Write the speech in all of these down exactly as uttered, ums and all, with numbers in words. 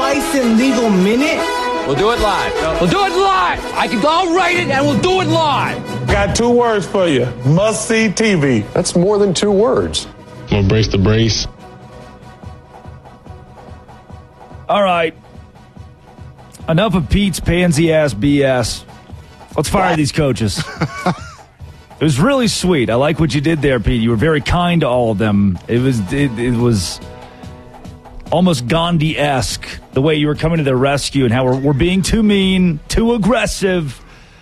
twice in legal minute? We'll do it live. We'll do it live. I can. I'll write it, and we'll do it live. Got two words for you. Must-see T V. That's more than two words. I'm gonna brace the brace. All right. Enough of Pete's pansy-ass B S. Let's fire what? these coaches. It was really sweet. I like what you did there, Pete. You were very kind to all of them. It was it, it was almost Gandhi-esque, the way you were coming to their rescue and how we're, we're being too mean, too aggressive.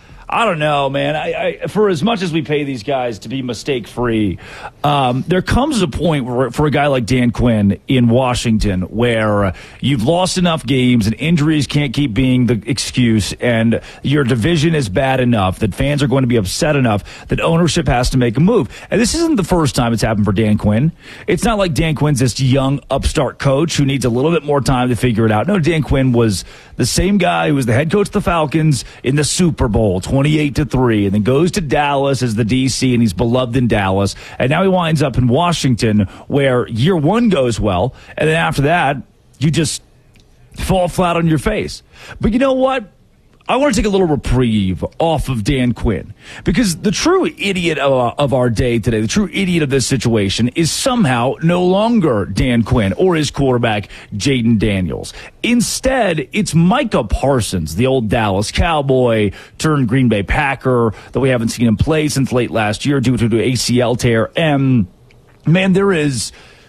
I don't know, man. I, I, for as much as we pay these guys to be mistake-free, um, there comes a point where, for a guy like Dan Quinn in Washington where you've lost enough games and injuries can't keep being the excuse, and your division is bad enough that fans are going to be upset enough that ownership has to make a move. And this isn't the first time it's happened for Dan Quinn. It's not like Dan Quinn's this young upstart coach who needs a little bit more time to figure it out. No, Dan Quinn was the same guy who was the head coach of the Falcons in the Super Bowl, twenty-eight to three, and then goes to Dallas as the D C, and he's beloved in Dallas. And now he winds up in Washington where year one goes well, and then after that, you just fall flat on your face. But you know what? I want to take a little reprieve off of Dan Quinn, because the true idiot of, uh, of our day today, the true idiot of this situation is somehow no longer Dan Quinn or his quarterback, Jayden Daniels. Instead, it's Micah Parsons, the old Dallas Cowboy turned Green Bay Packer that we haven't seen him play since late last year due to an A C L tear. And, man, there is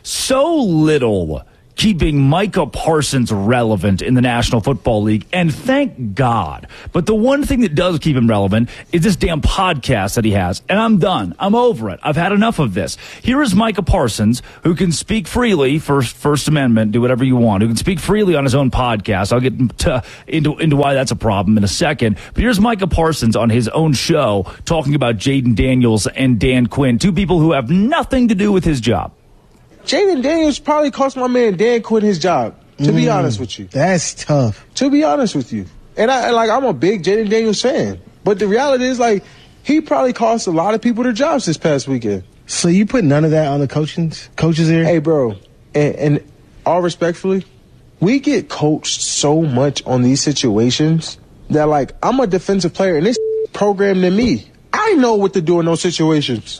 so little keeping Micah Parsons relevant in the National Football League, and thank God. But the one thing that does keep him relevant is this damn podcast that he has, and I'm done. I'm over it. I've had enough of this. Here is Micah Parsons, who can speak freely, First, First Amendment, do whatever you want, who can speak freely on his own podcast. I'll get to, into, into why that's a problem in a second. But here's Micah Parsons on his own show talking about Jayden Daniels and Dan Quinn, two people who have nothing to do with his job. Jayden Daniels probably cost my man Dan Quinn his job, to mm, be honest with you. That's tough. To be honest with you. And, I, and like, I'm a big Jayden Daniels fan. But the reality is, like, he probably cost a lot of people their jobs this past weekend. So you put none of that on the coaching, coaches here? Hey, bro, and, and all respectfully, we get coached so much on these situations that, like, I'm a defensive player, and this program than me. I know what to do in those situations.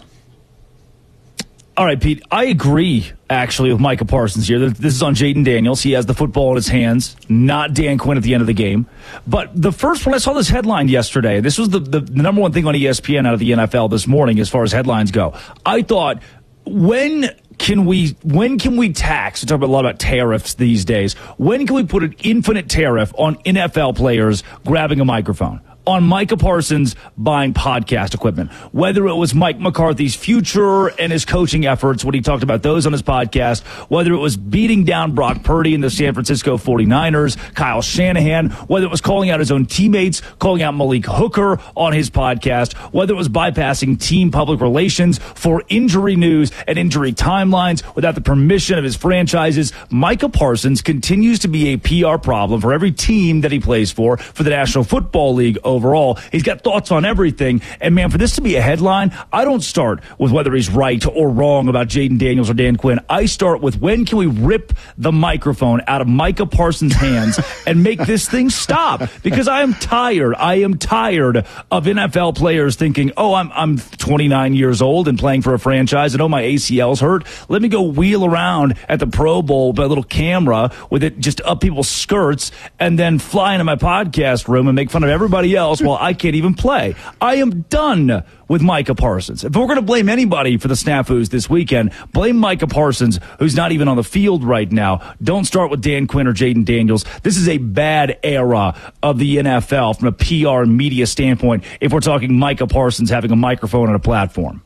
All right, Pete, I agree, actually, with Micah Parsons here. This is on Jayden Daniels. He has the football in his hands, not Dan Quinn at the end of the game. But the first one, I saw this headline yesterday. This was the, the, the number one thing on E S P N out of the N F L this morning as far as headlines go. I thought, when can we when can we tax? We talk about a lot about tariffs these days. When can we put an infinite tariff on N F L players grabbing a microphone? On Micah Parsons buying podcast equipment, whether it was Mike McCarthy's future and his coaching efforts when he talked about those on his podcast, whether it was beating down Brock Purdy and the San Francisco forty-niners, Kyle Shanahan, whether it was calling out his own teammates, calling out Malik Hooker on his podcast, whether it was bypassing team public relations for injury news and injury timelines without the permission of his franchises, Micah Parsons continues to be a P R problem for every team that he plays for, for the National Football League overall. He's got thoughts on everything. And, man, for this to be a headline, I don't start with whether he's right or wrong about Jayden Daniels or Dan Quinn. I start with, when can we rip the microphone out of Micah Parsons' hands and make this thing stop? Because I am tired. I am tired of N F L players thinking, oh, I'm I'm twenty-nine years old and playing for a franchise, and oh, my A C L's hurt. Let me go wheel around at the Pro Bowl with a little camera with it just up people's skirts and then fly into my podcast room and make fun of everybody else while I can't even play. I am done with Micah Parsons. If we're going to blame anybody for the snafus this weekend, blame Micah Parsons, who's not even on the field right now. Don't start with Dan Quinn or Jayden Daniels. This is a bad era of the N F L from a P R and media standpoint if we're talking Micah Parsons having a microphone on a platform.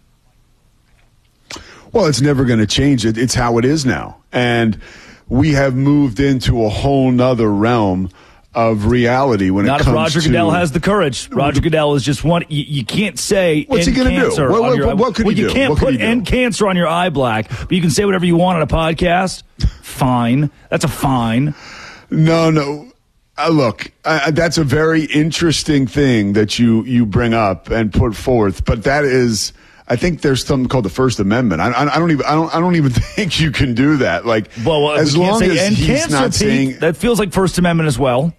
Well, it's never going to change. It. It's how it is now. And we have moved into a whole nother realm of reality when Not it comes to... Not if Roger to, Goodell has the courage. Roger Goodell is just one... You, you can't say... What's he going to do? What, what, what could well, he you do? can't what put he end cancer on your eye black, but you can say whatever you want on a podcast. Fine. That's a fine. No, no. Uh, look, uh, that's a very interesting thing that you, you bring up and put forth, but that is... I think there's something called the First Amendment. I, I, I don't even. I don't. I don't even think you can do that. Like, well, as we can't long say, as and he's cancer, not Pete, saying that feels like First Amendment as well.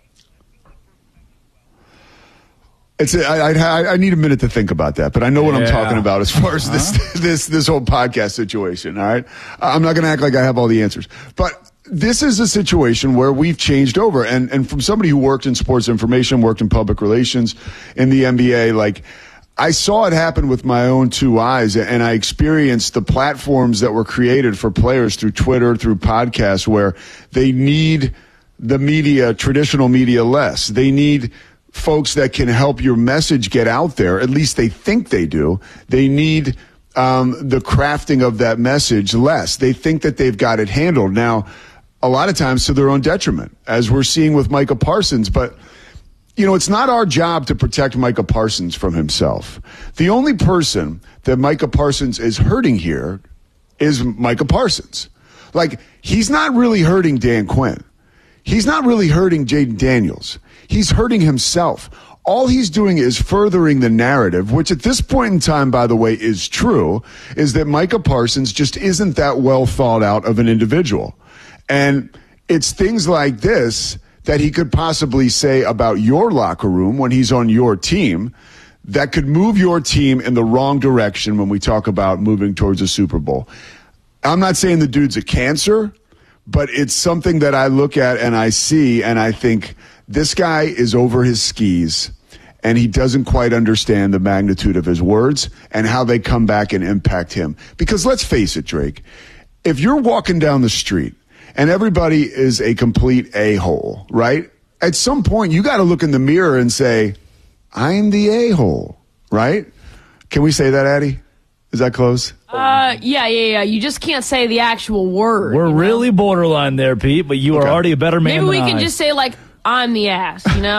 It's. I, I. I need a minute to think about that, but I know what yeah. I'm talking about as far as this uh-huh. this this whole podcast situation. All right, I'm not going to act like I have all the answers, but this is a situation where we've changed over, and and from somebody who worked in sports information, worked in public relations in the N B A, like. I saw it happen with my own two eyes, and I experienced the platforms that were created for players through Twitter, through podcasts, where they need the media, traditional media less. They need folks that can help your message get out there. At least they think they do. They need um, the crafting of that message less. They think that they've got it handled. Now, a lot of times to their own detriment, as we're seeing with Micah Parsons, but you know, it's not our job to protect Micah Parsons from himself. The only person that Micah Parsons is hurting here is Micah Parsons. Like, he's not really hurting Dan Quinn. He's not really hurting Jaden Daniels. He's hurting himself. All he's doing is furthering the narrative, which at this point in time, by the way, is true, is that Micah Parsons just isn't that well thought out of an individual. And it's things like this that he could possibly say about your locker room when he's on your team that could move your team in the wrong direction when we talk about moving towards a Super Bowl. I'm not saying the dude's a cancer, but it's something that I look at and I see and I think this guy is over his skis and he doesn't quite understand the magnitude of his words and how they come back and impact him. Because let's face it, Drake, if you're walking down the street and everybody is a complete a-hole, right? At some point, you got to look in the mirror and say, I'm the a-hole, right? Can we say that, Addie? Is that close? Uh, yeah, yeah, yeah. You just can't say the actual word. We're you know? really borderline there, Pete, but you Okay. are already a better man Maybe we than can I. just say, like, I'm the ass, you know?